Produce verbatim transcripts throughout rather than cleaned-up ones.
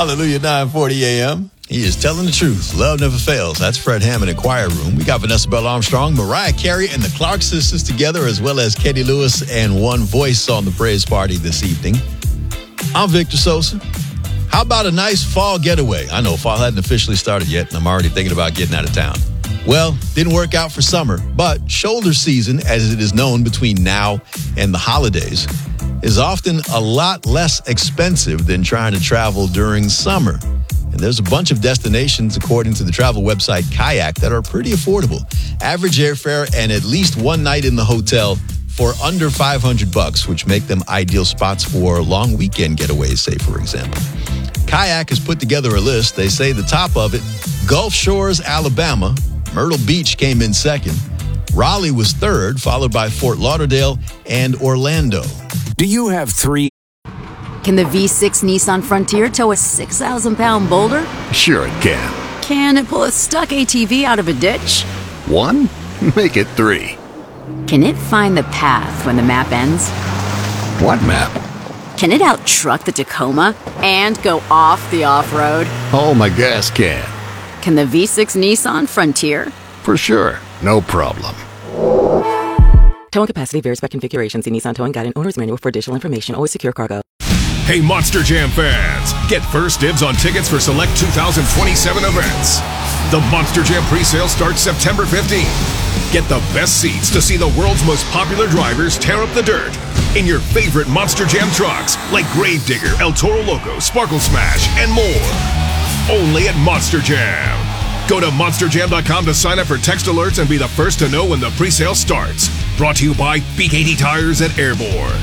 Hallelujah, nine forty a.m. He is telling the truth. Love never fails. That's Fred Hammond in Choir Room. We got Vanessa Bell Armstrong, Mariah Carey, and the Clark Sisters together, as well as Katie Lewis and One Voice on the praise party this evening. I'm Victor Sosa. How about a nice fall getaway? I know fall hadn't officially started yet, and I'm already thinking about getting out of town. Well, didn't work out for summer, but shoulder season, as it is known between now and the holidays, is often a lot less expensive than trying to travel during summer. And there's a bunch of destinations, according to the travel website Kayak, that are pretty affordable. Average airfare and at least one night in the hotel for under five hundred bucks, which make them ideal spots for long weekend getaways, say, for example. Kayak has put together a list. They say the top of it, Gulf Shores, Alabama. Myrtle Beach came in second. Raleigh was third, followed by Fort Lauderdale and Orlando. Do you have three? Can the V six Nissan Frontier tow a six thousand pound boulder? Sure it can. Can it pull a stuck A T V out of a ditch? One? Make it three. Can it find the path when the map ends? What map? Can it out-truck the Tacoma and go off the off-road? Oh, my gas can. Can the V six Nissan Frontier? For sure. No problem. Towing capacity varies by configuration. See Nissan Towing Guide and Owner's Manual for additional information. Always secure cargo. Hey, Monster Jam fans! Get first dibs on tickets for select two thousand twenty-seven events. The Monster Jam presale starts September fifteenth. Get the best seats to see the world's most popular drivers tear up the dirt in your favorite Monster Jam trucks like Gravedigger, El Toro Loco, Sparkle Smash, and more. Only at Monster Jam. Go to monster jam dot com to sign up for text alerts and be the first to know when the presale starts. Brought to you by B K T Tires at Airborne.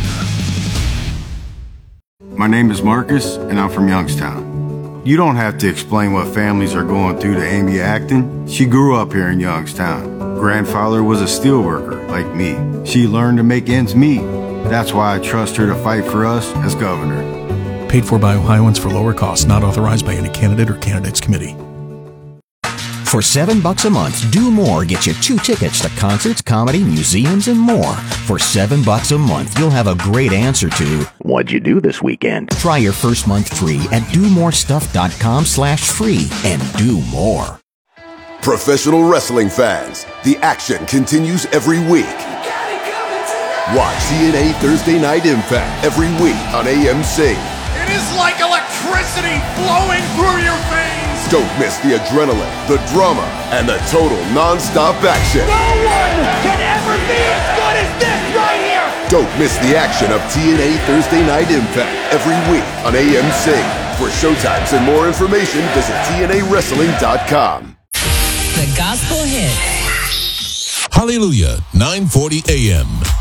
My name is Marcus, and I'm from Youngstown. You don't have to explain what families are going through to Amy Acton. She grew up here in Youngstown. Grandfather was a steelworker, like me. She learned to make ends meet. That's why I trust her to fight for us as governor. Paid for by Ohioans for lower costs, not authorized by any candidate or candidates committee. For seven bucks a month, Do More gets you two tickets to concerts, comedy, museums, and more. For seven bucks a month, you'll have a great answer to what'd you do this weekend? Try your first month free at do more stuff dot com slash free and do more. Professional wrestling fans, the action continues every week. Watch T N A Thursday Night Impact every week on A M C. It is like electricity flowing through your veins. Don't miss the adrenaline, the drama, and the total non-stop action. No one can ever be as good as this right here. Don't miss the action of T N A Thursday Night Impact every week on A M C. For showtimes and more information, visit T N A wrestling dot com. The Gospel Hit. Hallelujah, nine forty a.m.